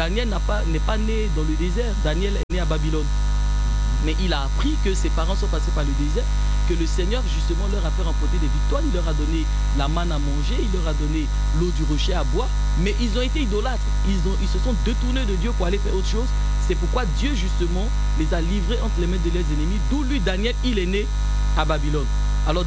Daniel n'est pas né dans le désert. Daniel est né à Babylone. Mais il a appris que ses parents sont passés par le désert, que le Seigneur justement leur a fait remporter des victoires. Il leur a donné la manne à manger, il leur a donné l'eau du rocher à boire. Mais ils ont été idolâtres. Ils se sont détournés de Dieu pour aller faire autre chose. C'est pourquoi Dieu justement les a livrés entre les mains de leurs ennemis. D'où lui, Daniel, il est né à Babylone.